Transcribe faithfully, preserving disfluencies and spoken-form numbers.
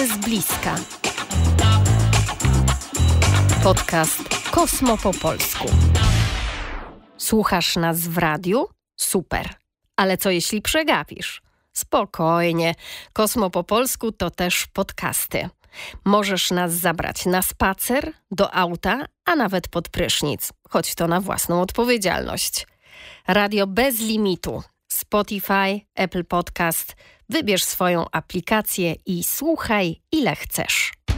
Kosmosy z bliska. Podcast Kosmo po polsku. Słuchasz nas w radiu? Super. Ale co jeśli przegapisz? Spokojnie. Kosmo po polsku to też podcasty. Możesz nas zabrać na spacer, do auta, a nawet pod prysznic, choć to na własną odpowiedzialność. Radio bez limitu. Spotify, Apple Podcast. Wybierz swoją aplikację i słuchaj ile chcesz.